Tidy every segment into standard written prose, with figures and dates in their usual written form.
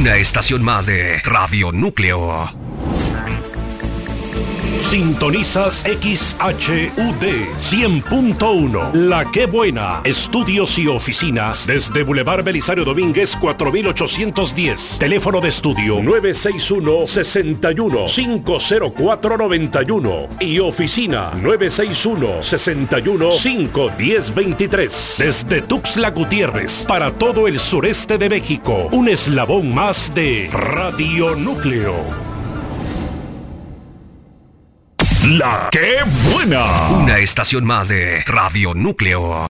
Una estación más de Radio Núcleo. Sintonizas XHUD 100.1. La Qué Buena. Estudios y oficinas desde Boulevard Belisario Domínguez 4810. Teléfono de estudio 961-61-50491 y oficina 961-61-51023. Desde Tuxtla Gutiérrez para todo el sureste de México. Un eslabón más de Radio Núcleo. La Qué Buena. Una estación más de Radio Núcleo.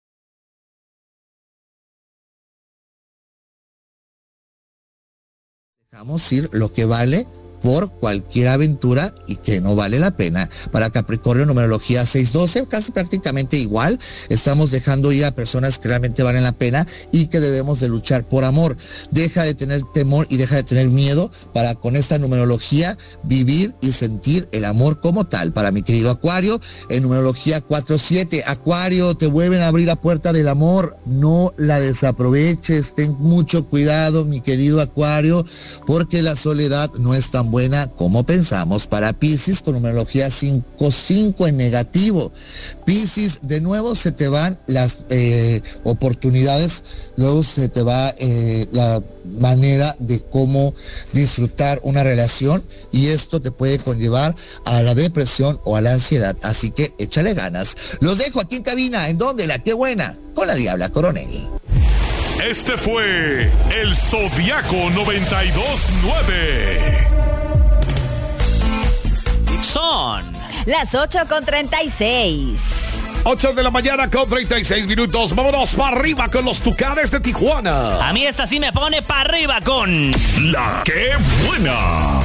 Dejamos ir lo que vale por cualquier aventura y que no vale la pena. Para Capricornio, numerología 612, casi prácticamente igual. Estamos dejando ir a personas que realmente valen la pena y que debemos de luchar por amor. Deja de tener temor y deja de tener miedo para con esta numerología vivir y sentir el amor como tal. Para mi querido Acuario, en numerología 47, Acuario, te vuelven a abrir la puerta del amor. No la desaproveches. Ten mucho cuidado, mi querido Acuario, porque la soledad no es tan buena como pensamos. Para Piscis, con numerología 5-5 en negativo. Piscis, de nuevo se te van las oportunidades, luego se te va la manera de cómo disfrutar una relación y esto te puede conllevar a la depresión o a la ansiedad, así que échale ganas. Los dejo aquí en cabina, ¿en dónde? La Qué Buena, con la Diabla Coronel. Este fue el Zodiaco 92.9. Son las 8:36. 8 de la mañana con 36 minutos. Vámonos para arriba con los Tucanes de Tijuana. A mí esta sí me pone para arriba con La Qué Buena.